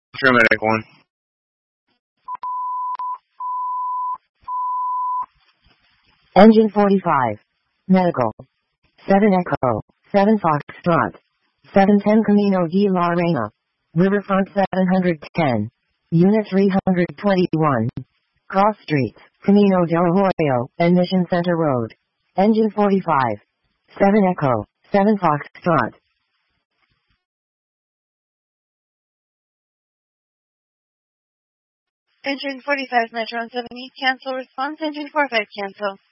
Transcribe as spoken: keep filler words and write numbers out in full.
Paramedic one. Engine forty-five. Medical. seven Echo. seven Foxtrot. seven ten Camino de la Reina. Riverfront seven ten. Unit three twenty-one. Cross Streets, Camino del Arroyo, and Mission Center Road. Engine forty-five. seven Echo. seven Foxtrot. Engine forty-five, Metron seventy, cancel response. Engine forty-five, cancel.